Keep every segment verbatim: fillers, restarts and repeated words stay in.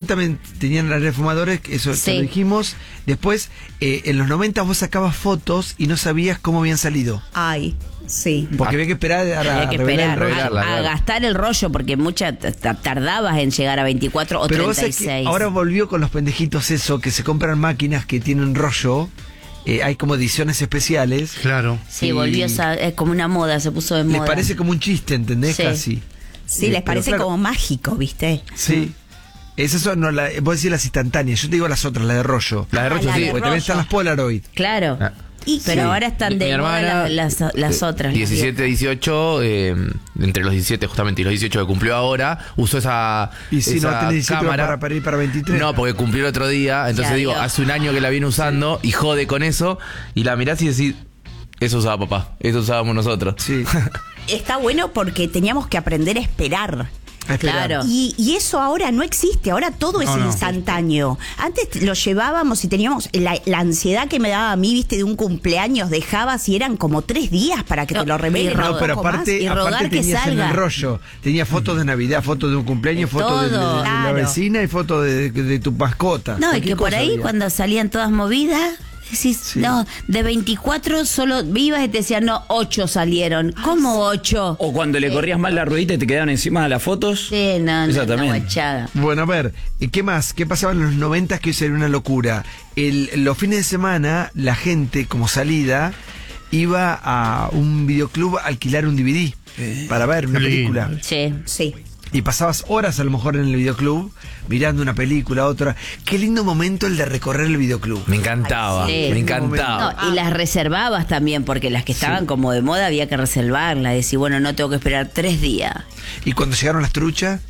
también tenían la área de fumadores, eso Sí. te lo dijimos. Después, eh, en los noventa vos sacabas fotos y no sabías cómo habían salido. Ay, sí. Porque había que esperar a, Había que a revelar esperar el rollo. a, revelarla, a claro. gastar el rollo, porque muchas tardabas en llegar a veinticuatro o Pero vos treinta y sabés que seis. ahora volvió con los pendejitos eso, que se compran máquinas que tienen rollo. Eh, hay como ediciones especiales. Claro. Sí, y- volvió esa, es como una moda, se puso de Les moda. parece como un chiste, ¿entendés? Sí. Casi. Sí, Eh, les pero parece claro, como mágico, ¿viste? Sí. Esas son, no, la, vos decís las instantáneas, yo te digo las otras, las de rollo. Las de Ah, rollo, la sí. de Porque también están las Polaroid. Claro. Ah. Y Pero sí. ahora están Mi de moda hermana, las, las, las eh, otras. las diecisiete, dieciocho, eh, entre los diecisiete justamente y los dieciocho que cumplió ahora, usó esa, Y si esa no tenés diecisiete cámara. para, para ir para veintitrés. No, porque cumplió el otro día, entonces Ya digo, vio. hace un año que la viene usando y jode con eso, y la mirás y decís, eso usaba papá, eso usábamos nosotros. Sí. Está bueno porque teníamos que aprender a esperar. A esperar. Claro. Y, y eso ahora no existe, ahora todo es No, no. instantáneo. Antes lo llevábamos y teníamos la, la ansiedad que me daba a mí, viste, de un cumpleaños, dejabas y eran como tres días para que No, te lo revelen. y No, Rodo- pero poco más. aparte, Y aparte rogar que tenías en salga. el rollo. Tenía fotos de Navidad, fotos de un cumpleaños, De fotos de, de- todo. de la Claro. vecina y fotos de, de tu mascota. No, y Cualquier que por cosa ahí había. cuando salían todas movidas, decís, Sí. no, de veinticuatro solo vivas y te decían, no, ocho salieron. ¿Cómo ocho? O cuando le corrías mal la ruedita y te quedaban encima de las fotos. Sí, no, no, Esa una también. guachada. Bueno, a ver, ¿y ¿qué más? ¿Qué pasaba en los noventas que hoy sería una locura? El, los fines de semana, la gente, como salida, iba a un videoclub a alquilar un D V D para ver una Qué lindo. película. Sí. Sí. Y pasabas horas a lo mejor en el videoclub, mirando una película, otra. Qué lindo momento el de recorrer el videoclub. Me encantaba, Ay, sí. me encantaba. No, y las reservabas también, porque las que estaban como de moda había que reservarlas. Decir, bueno, no tengo que esperar tres días. Y cuando llegaron las truchas,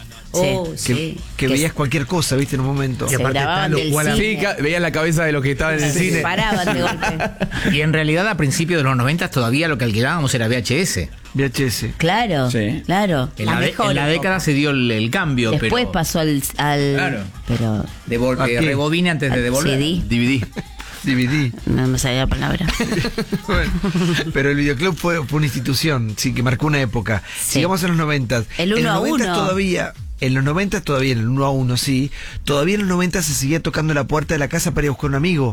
Oh, que, sí. que veías cualquier cosa, viste, en un momento. Y Se aparte grababan está lo del cual a- cine. Sí, ca- veían la cabeza de los que estaban en el Se cine. paraban de golpe. Y en realidad a principios de los noventa todavía lo que alquilábamos era V H S. V H S. Claro, Sí. claro. En La la, de- mejor en la época. década se dio el, el cambio. Después pero pasó al... al Claro. Pero... devol- ¿A eh, qué? rebobine antes de al devolver. C D. D V D. D V D. No me salía la palabra. Bueno, pero el videoclub fue, fue una institución, sí, que marcó una época. Sí. Sigamos en los noventas. El uno en los a noventas uno. todavía, en los noventas todavía, en el uno a uno, sí. Todavía en los noventas se seguía tocando la puerta de la casa para ir a buscar un amigo.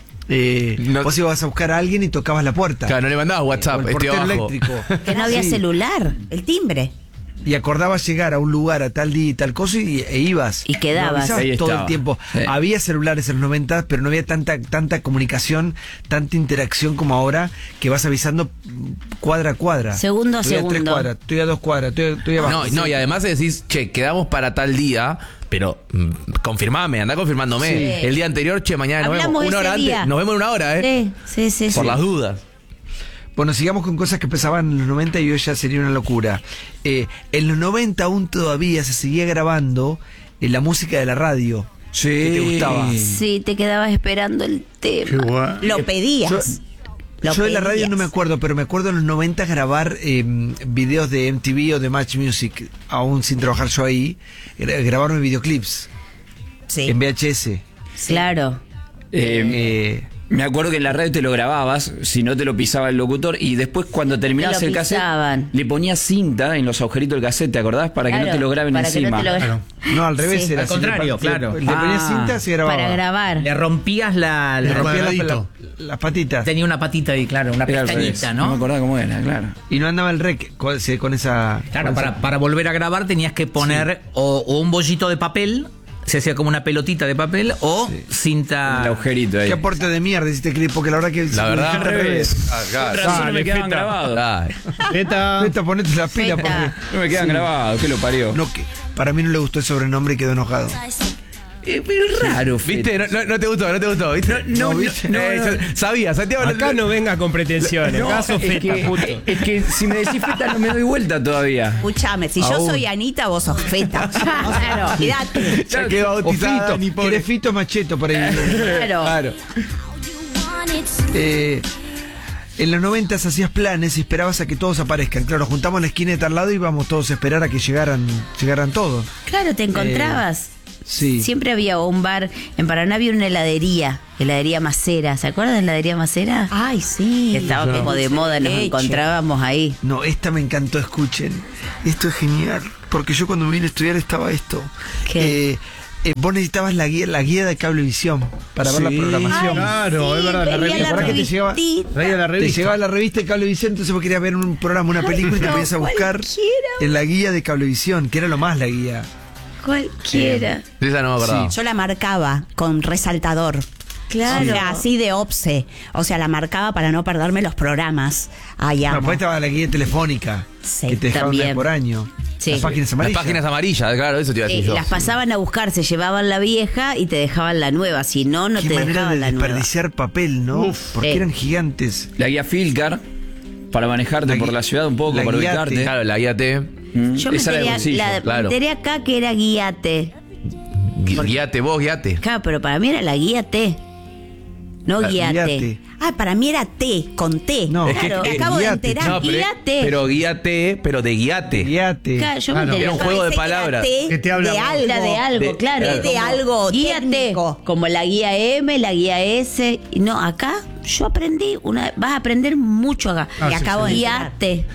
Eh, No- vos ibas a buscar a alguien y tocabas la puerta. Claro, no le mandabas O WhatsApp, el este portero abajo. eléctrico. Que no había Sí. celular. El timbre. Y acordabas llegar a un lugar a tal día y tal cosa y, e ibas. Y quedabas. No avisabas Ahí todo estaba. el tiempo. Sí. Había celulares en los noventa, pero no había tanta tanta comunicación, tanta interacción como ahora, que vas avisando cuadra a cuadra. Segundo a estoy a tres segundo. cuadras, estoy a dos cuadras, estoy, estoy abajo. No, no, y además decís, che, quedamos para tal día, pero mm, confirmame, anda confirmándome. Sí. El día anterior, che, mañana nos Hablamos vemos. Una ese hora día. antes. Nos vemos en una hora, ¿eh? Sí, sí, sí. Por sí. las dudas. Bueno, sigamos con cosas que empezaban en los noventa y hoy ya sería una locura. Eh, en los noventa aún todavía se seguía grabando eh, la música de la radio. Sí. ¿Qué te gustaba? Sí, te quedabas esperando el Qué tema. guay. Lo pedías. Yo, Lo yo de la radio pedías. no me acuerdo, pero me acuerdo en los noventa grabar eh, videos de M T V o de Match Music, aún sin trabajar yo ahí, gra- grabarme videoclips Sí. en V H S. Claro. Eh, Eh, me acuerdo que en la radio te lo grababas, si no te lo pisaba el locutor, y después cuando terminabas Te lo el cassette, pisaban. le ponías cinta en los agujeritos del cassette, ¿te acordás? Para que Claro, no te lo graben para que no encima. te lo gra- Claro. no, al revés Sí. era Al así, contrario, le- claro. Le, le ponías Ah. cinta, se grababa. Para grabar. Le rompías la... Le la- rompía la- cuadradito. la- las patitas. tenía una patita ahí, claro, una Era al revés. pestañita, No me ¿no? acordaba cómo era, claro. Y no andaba el rec con, ese- con esa... Claro, con para, esa- para volver a grabar tenías que poner o, o un bollito de papel, se hacía como una pelotita de papel, o cinta... El agujerito ahí. Qué aporte de mierda hiciste clip, porque la verdad que... La verdad, al revés. Acá. Con razón no me Dale, quedaban Feta. grabados. Ay. Feta. Feta, ponete la pila Feta. porque... No me quedan grabados, ¿qué lo parió? No, que para mí no le gustó el sobrenombre y quedó enojado. Eh, pero es raro, ¿Viste? No, no, no te gustó, no te gustó, ¿viste? no, no, ¿viste? no, Eh, no. yo sabía, Santiago. Acá no venga con pretensiones. No, Acá sos es, Feta, que, puto. es que si me decís feta no me doy vuelta todavía. Escuchame, si yo Aún. soy Anita, vos sos Feta. Claro, olvidate. Ya quedó O bautizada, Fito, ni pobre. ¿querés Fito Macheto por ahí? Claro. Claro. Eh, en los noventas hacías planes y esperabas a que todos aparezcan. Claro, juntamos en la esquina de tal lado y íbamos todos a esperar a que llegaran, llegaran todos. Claro, te encontrabas. Sí. Siempre había un bar. En Paraná había una heladería. Heladería Macera. ¿Se acuerdan de la heladería Macera? Ay, sí. Que estaba como de moda. Nos Leche. encontrábamos ahí. No, esta me encantó, escuchen. Esto es genial. Porque yo cuando me vine a estudiar estaba esto. ¿Qué? Eh, eh, vos necesitabas la guía, la guía de Cablevisión para ver la Sí. programación. Claro, es verdad, la venía revista. ¿Para que te llegaba? revistita. Traía la Te revista. llegaba la revista de Cablevisión, entonces vos querías ver un programa, una película y te no, podías a buscar cualquiera. en la guía de Cablevisión, que era lo más la guía. Cualquiera. De esa no me acordaba. Yo la marcaba con resaltador. Claro. O sea, así de obse. O sea, la marcaba para no perderme los programas. Ay, No, amo. después estaba la guía telefónica, Sí, que te dejaban una también. vez por año. Sí. Las páginas Las amarillas. páginas amarillas, claro, eso te iba a Eh, decir yo. las pasaban a buscar, se llevaban la vieja y te dejaban la nueva. Si no, no Qué te manera de dejaban la nueva. desperdiciar papel, ¿no? Porque Sí. eran gigantes. La guía Filcar, para manejarte La por gui- la ciudad un poco, la para guiate. ubicarte. Claro, la guía T. Mm, Yo me esa era de enteré, bolsillo. la, claro. me enteré acá que era guíate. Gui- Guíate vos, guíate. Claro, pero para mí era la guíate. No La guíate. guíate. Ah, para mí era T, con T. No, Es que- Claro, me eh, acabo de guíate. enterar. No, pero, guíate. pero guíate, pero de guíate. Guíate. Claro, yo me Claro. enteré. Era un acá. juego de Pensé que era palabras. T Que te habla de más. algo. Era de algo, De- claro. Es de algo Guíate, técnico. como la guía M, la guía S. Y no, acá yo aprendí, una, vas a aprender mucho acá. Ah, Y sí, acabo de enterar. Guíate.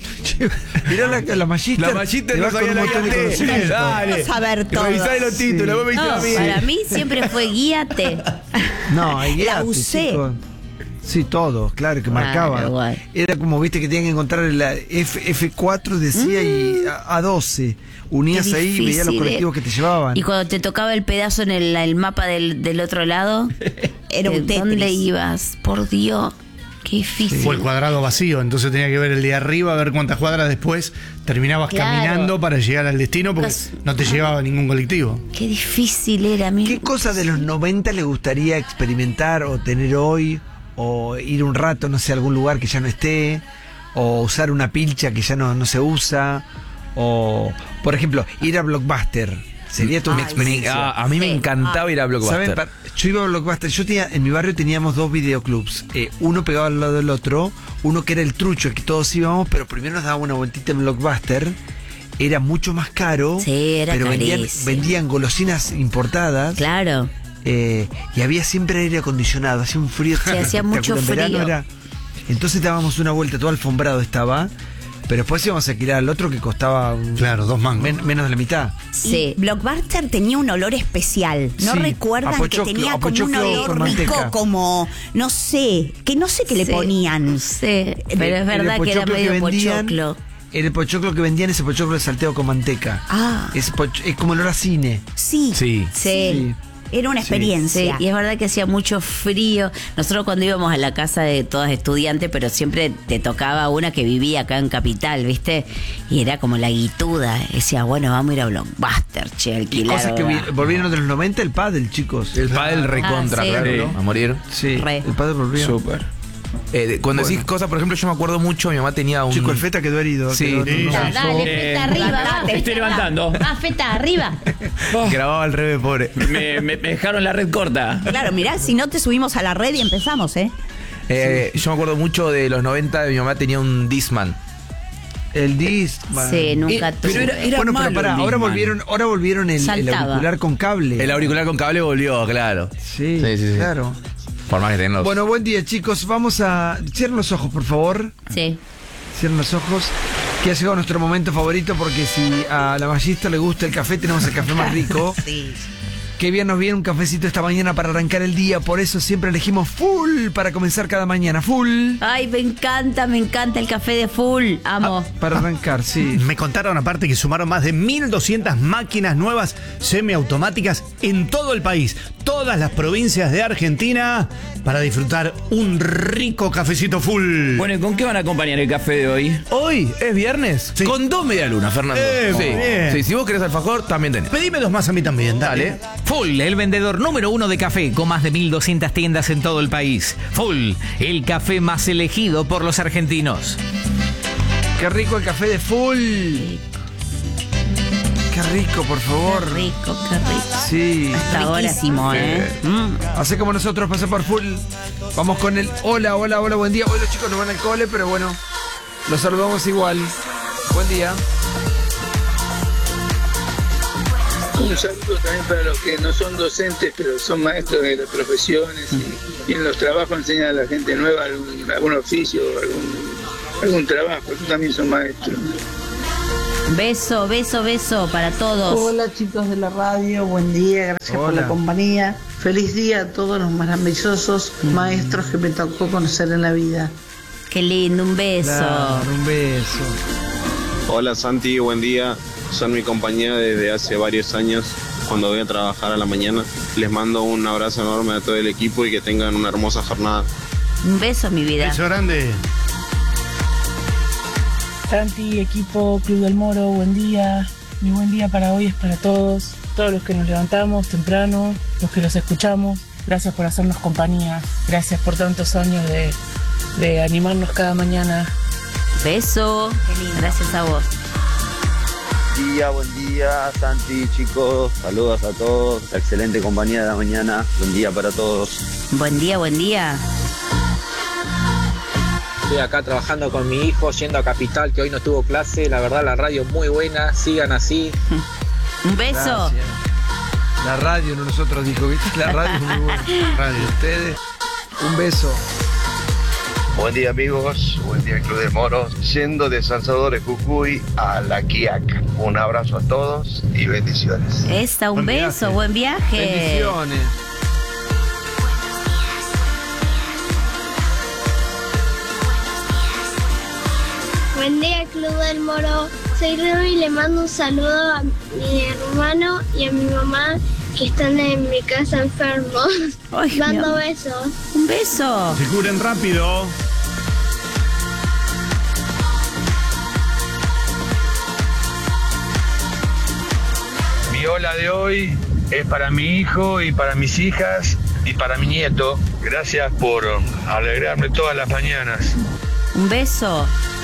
Mirá la, la Magister. La Magister te no vas con sabía un la montón de guíate. conocimiento. Dale. Vamos a ver todo. Revisá los títulos, vos me No, hiciste a mí. para mí siempre fue guíate. No, hay La guíate, usé. chicos. Sí, todo, claro, que marcaba. igual. Era como, viste, que tenían que encontrar la F, F4, decía, y A- A12. Unías Qué ahí y veías los difícil, colectivos eh. que te llevaban. Y cuando te tocaba el pedazo en el, el mapa del, del otro lado, Era un ¿de Tetris. ¿dónde ibas? Por Dios, qué difícil. Fue el cuadrado vacío, entonces tenía que ver el de arriba, ver cuántas cuadras después terminabas Claro. caminando para llegar al destino porque Cos- no te llevaba ningún colectivo. Qué difícil era, mi. ¿Qué cosa de los noventa le gustaría experimentar o tener hoy? O ir un rato, no sé, a algún lugar que ya no esté. O usar una pilcha que ya no, no se usa. O, por ejemplo, ir a Blockbuster. Sería toda una Ay, experiencia. Ah, a mí me Sí. encantaba ir a ¿Saben? Blockbuster. Pa- Yo iba a Blockbuster. Yo tenía, en mi barrio teníamos dos videoclubs. Eh, uno pegado al lado del otro. Uno que era el trucho, el que todos íbamos, pero primero nos daba una vueltita en Blockbuster. Era mucho más caro. Sí, era pero vendían, carísimo. vendían golosinas importadas. Claro. Eh, y había siempre aire acondicionado. Hacía un frío. Sí, hacía mucho espectacular. En verano frío. era- Entonces dábamos una vuelta, todo alfombrado estaba. Pero después íbamos a alquilar al otro que costaba un- Claro, dos mangos. men- menos de la mitad. Sí. Y Blockbuster tenía un olor especial. ¿No Sí, recuerdan a que pochoclo, tenía a como un pochoclo olor con rico, manteca. como, no sé, que no sé qué le Sí, ponían? No sé, pero Era es verdad el que era pochoclo medio vendían- pochoclo. Era el pochoclo que vendían, ese pochoclo de salteo con manteca. Ah. Es, poch- es como olor a cine. Sí, Sí. Sí. era una Sí, Sí, experiencia. y es verdad que hacía mucho frío. Nosotros cuando íbamos a la casa de todas estudiantes, pero siempre te tocaba una que vivía acá en Capital, ¿viste? Y era como la guituda. Decía, bueno, vamos a ir a Blockbuster, che, Y alquilar. cosas que ahora. vi- volvieron de los noventa, el pádel, chicos. El pádel recontra, Ah, sí. claro, Sí. a morir. Sí, Re. el pádel volvió. Súper. Eh, de- cuando decís cosas, por ejemplo, yo me acuerdo mucho, mi mamá tenía un... Chico, el feta quedó herido. Sí. quedó- Sí, no- sí. Ah, dale, Eh, feta arriba, va, me feta, estoy va. levantando. Va, feta arriba. Grababa al revés, pobre. Me, me- me dejaron la red corta. Claro, mirá, si no te subimos a la red y empezamos, ¿eh? Eh, Yo me acuerdo mucho de los noventa, mi mamá tenía un Discman. El disc. bueno. Sí, nunca Eh, tuve. pero era- era bueno, pero malo pará, el ahora Discman. volvieron, ahora volvieron el, el Saltaba. auricular con cable. El auricular con cable volvió, claro. Sí, sí, sí, sí. claro. Por más que tengan los... Bueno, buen día, chicos. Vamos a. Cierren los ojos, por favor. Sí. Cierren los ojos. Que ha llegado nuestro momento favorito, porque si a la Magister le gusta el café, tenemos el café más rico. Sí. Qué bien nos viene un cafecito esta mañana para arrancar el día. Por eso siempre elegimos full para comenzar cada mañana. Full. Ay, me encanta, me encanta el café de full. Amo. Para arrancar, sí. Me contaron aparte que sumaron más de mil doscientas máquinas nuevas semiautomáticas en todo el país, todas las provincias de Argentina, para disfrutar un rico cafecito full. Bueno, ¿y con qué van a acompañar el café de hoy? Hoy es viernes. Sí. Con dos medialunas, Fernando. Eh, sí. bien. Sí, si vos querés alfajor, también tenés. Pedime dos más a mí también, dale. Full, el vendedor número uno de café, con más de mil doscientas tiendas en todo el país. Full, el café más elegido por los argentinos. Qué rico el café de full. Qué rico, por favor. Qué rico, qué rico. Sí. Hasta ahora, Simón, ¿eh? Mm. Hace como nosotros, pasa por full. Vamos con el hola, hola, hola, buen día. Hoy los chicos no van al cole, pero bueno, los saludamos igual. Buen día. Un saludo también para los que no son docentes, pero son maestros de las profesiones y, y en los trabajos enseñan a la gente nueva algún, algún oficio, algún, algún trabajo. Tú también son maestros. Beso, beso, beso para todos. Hola chicos de la radio, buen día, gracias Hola. por la compañía. Feliz día a todos los maravillosos maestros que me tocó conocer en la vida. Qué lindo, un beso. Claro, un beso. Hola Santi, buen día. Son mi compañía desde hace varios años cuando voy a trabajar a la mañana. Les mando un abrazo enorme a todo el equipo y que tengan una hermosa jornada. Un beso, mi vida. Beso grande. Santi, equipo Club del Moro, buen día. Mi buen día para hoy es para todos, todos los que nos levantamos temprano, los que los escuchamos. Gracias por hacernos compañía, gracias por tantos años de, de animarnos cada mañana. Beso. Gracias a vos. Buen día, buen día, Santi, chicos. Saludos a todos. Excelente compañía de la mañana. Buen día para todos. Buen día, buen día. Estoy acá trabajando con mi hijo, yendo a Capital, que hoy no tuvo clase. La verdad, la radio muy buena. Sigan así. Un beso. Gracias. La radio, no nosotros, dijo, ¿viste? La radio es muy buena. Radio, ustedes. Un beso. Buen día amigos, buen día Club de Moros, yendo de San Salvador de Jujuy a La Quiaca. Un abrazo a todos y bendiciones. Esta, un Buen beso, viaje. buen viaje. Bendiciones. Buen día Club del Moro, soy Remy y le mando un saludo a mi hermano y a mi mamá que están en mi casa enfermos. Ay, mando mi amor. besos. Un beso. Se curen rápido. Mi hola de hoy es para mi hijo y para mis hijas y para mi nieto. Gracias por alegrarme todas las mañanas. Un beso.